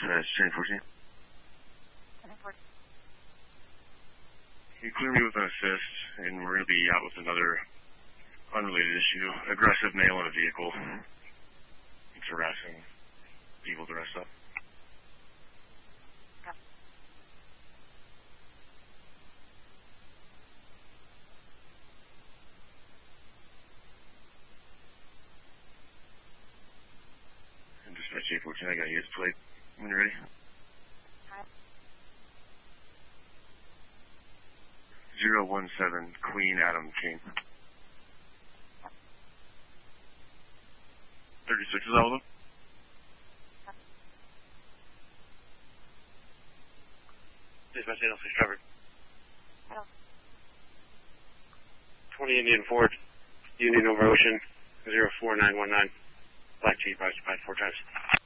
Dispatch, Chain 14. You clear me with an assist, and we're going to be out with another unrelated issue. Aggressive male in a vehicle. It's harassing people to rest up. And Dispatch 814, I got you. It's plate. When you're ready. 017 Queen Adam King. 36 is all of them? Dispatch 806 covered. 20 Indian Ford, Union over Ocean, 04919. Black Jeep, occupied 4 times.